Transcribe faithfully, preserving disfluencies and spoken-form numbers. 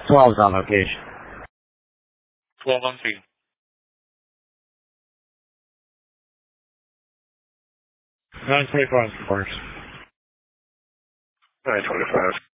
twelve is on location. twelve on scene. nine twenty-five, of course. nine twenty-five.